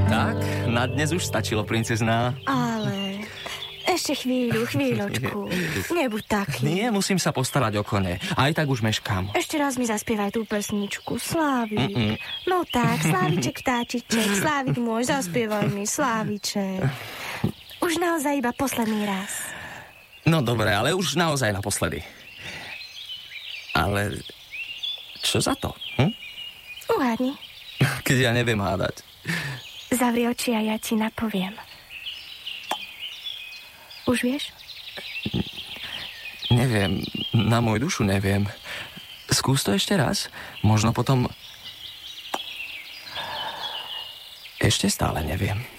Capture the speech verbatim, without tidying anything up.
Tak, na dnes už stačilo, princezná. Ale ešte chvíľu, chvíľočku. Nebuď taký. Nie, musím sa postarať o kone. Aj tak už meškám. Ešte raz mi zaspievaj tú pesničku. Slávik. Mm-mm. No tak, Sláviček, vtáčiček. Slávik môj, zaspievaj mi, Sláviček. Už naozaj iba posledný raz. No dobre, ale už naozaj naposledy. Ale čo za to? Hm? Uhádni. Keď ja neviem hádať. Zavri oči a ja ti napoviem. Už vieš? Neviem, na moju dušu neviem. Skús to ešte raz. Možno potom... Ešte stále neviem.